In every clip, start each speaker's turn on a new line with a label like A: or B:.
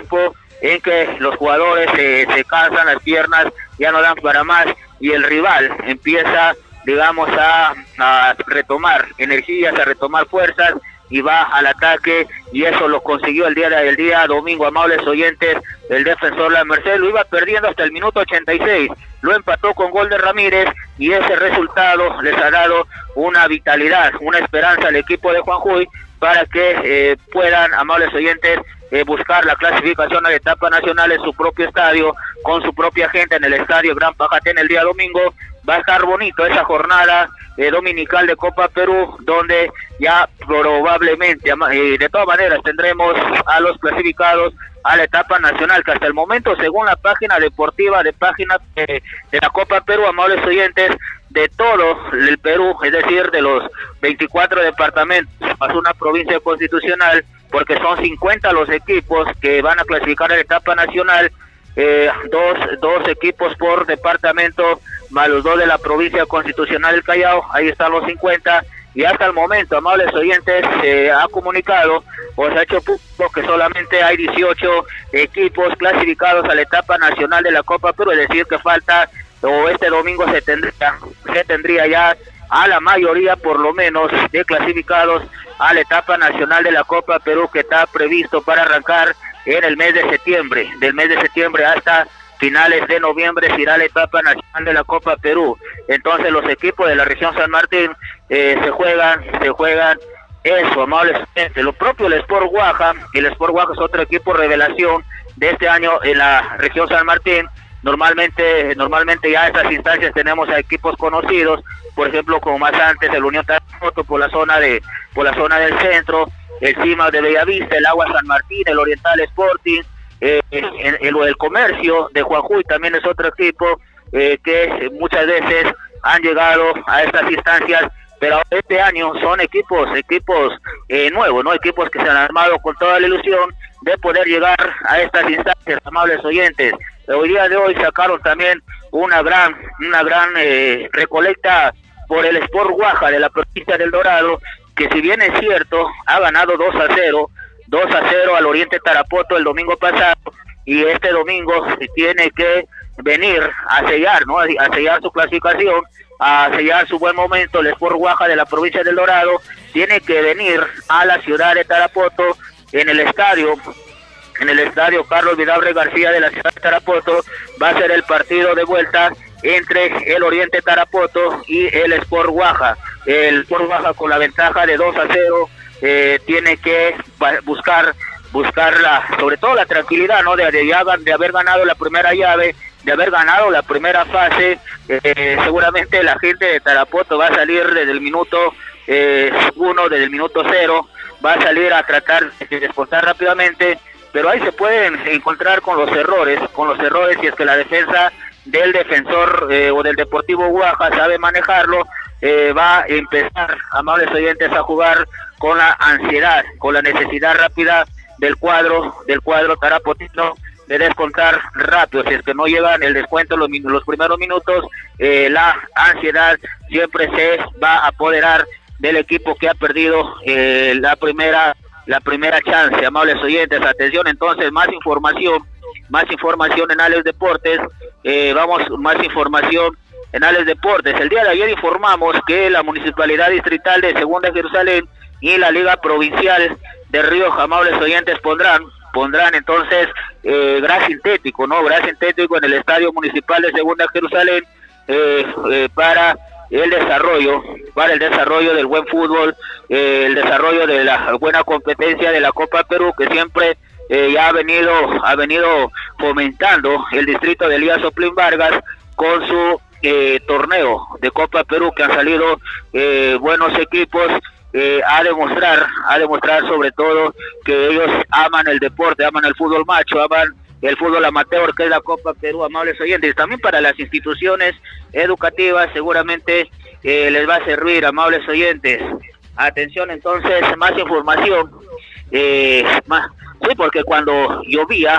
A: tiempo en que los jugadores se cansan, las piernas ya no dan para más y el rival empieza, digamos, a retomar energías, a retomar fuerzas y va al ataque, y eso lo consiguió el día domingo, amables oyentes. El defensor La Merced lo iba perdiendo hasta el minuto 86, lo empató con gol de Ramírez, y ese resultado les ha dado una vitalidad, una esperanza al equipo de Juanjuy para que puedan, amables oyentes, buscar la clasificación a la etapa nacional en su propio estadio, con su propia gente en el estadio Gran Pajatén el día domingo. Va a estar bonito esa jornada dominical de Copa Perú, donde ya probablemente, de todas maneras, tendremos a los clasificados a la etapa nacional, que hasta el momento, según la página deportiva de la Copa Perú, amables oyentes, de todo el Perú, es decir, de los 24 departamentos, más una provincia constitucional, porque son 50 los equipos que van a clasificar a la etapa nacional, dos equipos por departamento, más los 2 de la provincia constitucional del Callao, ahí están los 50, y hasta el momento, amables oyentes, se ha comunicado, o se ha hecho público que solamente hay 18 equipos clasificados a la etapa nacional de la Copa Perú, es decir, que falta, o este domingo se tendría ya a la mayoría, por lo menos, de clasificados a la etapa nacional de la Copa Perú, que está previsto para arrancar en el mes de septiembre. Del mes de septiembre hasta finales de noviembre se irá la etapa nacional de la Copa Perú. Entonces los equipos de la región San Martín se juegan eso, amables oyentes. Lo propio el Sport Guaja, el Sport Guaja es otro equipo revelación de este año en la región San Martín. Normalmente ya en estas instancias tenemos a equipos conocidos, por ejemplo, como más antes el Unión Tarapoto por la zona del centro, el CIMA de Bellavista, el Agua San Martín, el Oriental Sporting, el Comercio de Juanjuy también es otro equipo que muchas veces han llegado a estas instancias, pero este año son equipos nuevos, ¿no? Equipos que se han armado con toda la ilusión de poder llegar a estas instancias, amables oyentes. Hoy día de hoy sacaron también una gran recolecta por el Sport Guaja de la provincia del Dorado, que si bien es cierto, ha ganado 2-0 al Oriente Tarapoto el domingo pasado, y este domingo tiene que venir a sellar, ¿no? A sellar su clasificación, a sellar su buen momento. El Sport Guaja de la provincia del Dorado tiene que venir a la ciudad de Tarapoto, en el estadio Carlos Vidabre García de la ciudad de Tarapoto. Va a ser el partido de vuelta entre el Oriente Tarapoto y el Sport Guaja. El Sport Guaja, con la ventaja de 2-0, tiene que buscar sobre todo la tranquilidad, ¿no? de haber ganado la primera llave, de haber ganado la primera fase. Seguramente la gente de Tarapoto va a salir desde el minuto 1, desde el minuto 0, va a salir a tratar de descontar rápidamente, pero ahí se pueden encontrar con los errores si es que la defensa del defensor o del Deportivo Guaja sabe manejarlo. Va a empezar, amables oyentes, a jugar con la ansiedad, con la necesidad rápida del cuadro tarapotino de descontar rápido. Si es que no llegan el descuento los primeros minutos, la ansiedad siempre se va a apoderar del equipo que ha perdido la primera chance. Amables oyentes, atención entonces, más información en Alex Deportes. Más información en Alex Deportes. El día de ayer informamos que la Municipalidad Distrital de Segunda Jerusalén y la Liga Provincial de Río, amables oyentes, pondrán entonces gras sintético, ¿no? Gras sintético en el Estadio Municipal de Segunda Jerusalén para el desarrollo del buen fútbol, el desarrollo de la buena competencia de la Copa Perú, que siempre ya ha venido fomentando el distrito de Elías Oplín Vargas con su torneo de Copa Perú, que han salido buenos equipos a demostrar sobre todo que ellos aman el deporte, aman el fútbol macho, aman el fútbol amateur, que es la Copa Perú, amables oyentes. También para las instituciones educativas seguramente les va a servir, amables oyentes. Atención entonces, más información. Sí, porque cuando llovía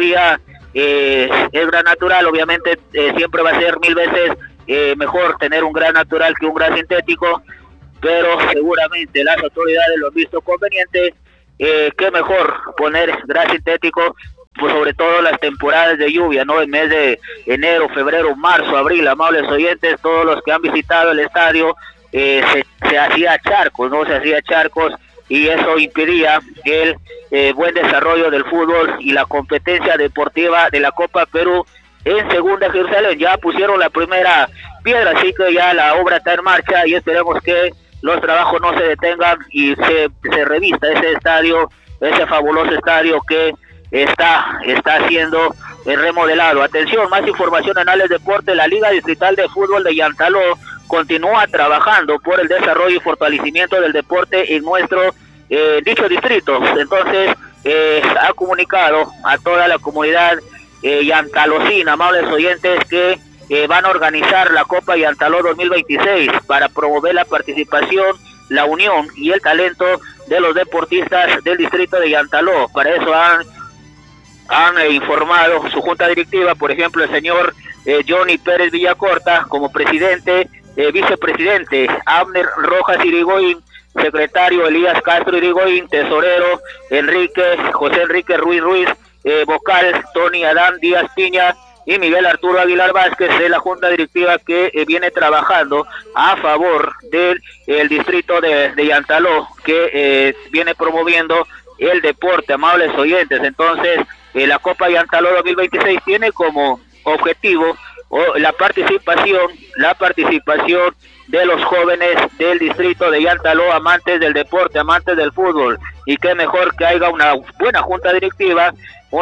A: es gran natural, obviamente siempre va a ser 1000 veces mejor tener un gran natural que un gran sintético, pero seguramente las autoridades lo han visto conveniente. Qué mejor poner gran sintético pues sobre todo las temporadas de lluvia, ¿no? El mes de enero, febrero, marzo, abril, amables oyentes, todos los que han visitado el estadio, se hacía charcos, ¿no? Se hacía charcos y eso impedía el buen desarrollo del fútbol y la competencia deportiva de la Copa Perú en Segunda Jerusalén. Ya pusieron la primera piedra, así que ya la obra está en marcha y esperemos que los trabajos no se detengan y se revista ese estadio, ese fabuloso estadio que está siendo remodelado. Atención, más información en Ales Deporte. La Liga Distrital de Fútbol de Yantaló continúa trabajando por el desarrollo y fortalecimiento del deporte en nuestro dicho distrito. Entonces ha comunicado a toda la comunidad yantalocina, amables oyentes, que van a organizar la Copa Yantaló 2026 para promover la participación, la unión y el talento de los deportistas del distrito de Yantaló. Para eso han informado su junta directiva, por ejemplo, el señor Johnny Pérez Villacorta como presidente, vicepresidente Abner Rojas Irigoyen, secretario Elías Castro Irigoyen, tesorero José Enrique Ruiz, vocal Tony Adán Díaz Piña y Miguel Arturo Aguilar Vázquez de la junta directiva que viene trabajando a favor del distrito de Yantaló, que viene promoviendo el deporte, amables oyentes. Entonces la Copa Yantaló 2026 tiene como objetivo la participación de los jóvenes del distrito de Yantaló, amantes del deporte, amantes del fútbol, y qué mejor que haya una buena junta directiva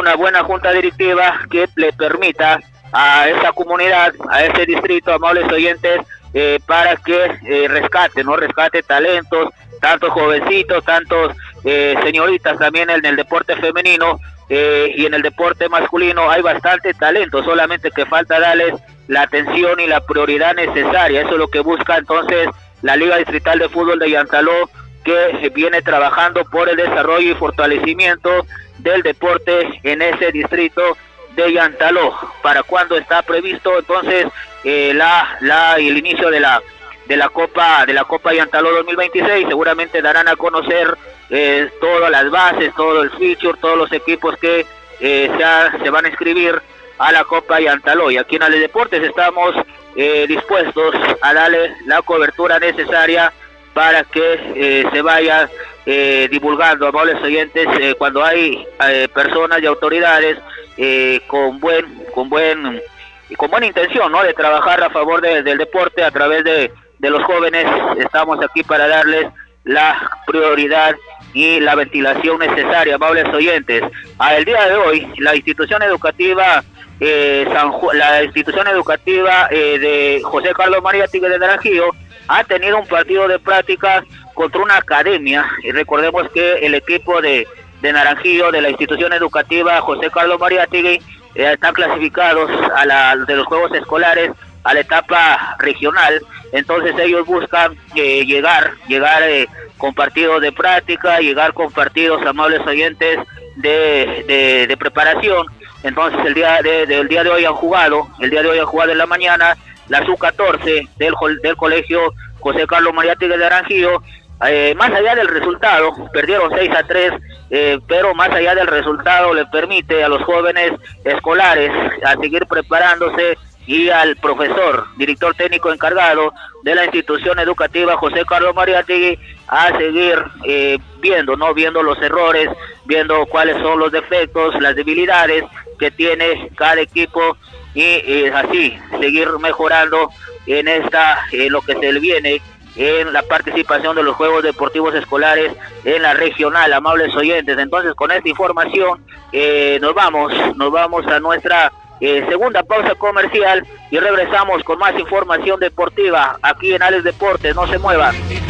A: que le permita a esa comunidad, a ese distrito, amables oyentes, para que rescate talentos, tantos jovencitos, tantos señoritas también en el deporte femenino. Y en el deporte masculino hay bastante talento, solamente que falta darles la atención y la prioridad necesaria. Eso es lo que busca entonces la Liga Distrital de Fútbol de Yantaló, que viene trabajando por el desarrollo y fortalecimiento del deporte en ese distrito de Yantaló. ¿Para cuándo está previsto entonces el inicio de la Copa Yantaló 2026? Seguramente darán a conocer todas las bases, todo el feature, todos los equipos que se van a inscribir a la Copa Yantaló. Y aquí en Ale Deportes estamos dispuestos a darle la cobertura necesaria para que se vaya divulgando, amables oyentes, cuando hay personas y autoridades con buena intención, ¿no?, de trabajar a favor del deporte a través de los jóvenes. Estamos aquí para darles la prioridad y la ventilación necesaria, amables oyentes. El día de hoy la institución educativa de José Carlos Mariátegui de Naranjillo ha tenido un partido de práctica contra una academia, y recordemos que el equipo de Naranjillo, de la institución educativa José Carlos Mariátegui, están clasificados de los Juegos Escolares a la etapa regional. Entonces ellos buscan llegar con partidos de práctica, llegar con partidos, amables oyentes, de preparación. Entonces el día de hoy han jugado en la mañana la sub-14 del colegio José Carlos Mariátegui de Naranjillo. Más allá del resultado, perdieron 6-3, pero más allá del resultado le permite a los jóvenes escolares a seguir preparándose, y al profesor, director técnico encargado de la institución educativa José Carlos Mariátegui, a seguir viendo los errores, viendo cuáles son los defectos, las debilidades que tiene cada equipo, y así seguir mejorando en lo que se le viene en la participación de los Juegos Deportivos Escolares en la regional, amables oyentes. Entonces, con esta información nos vamos a nuestra segunda pausa comercial y regresamos con más información deportiva aquí en Ales Deportes. No se muevan.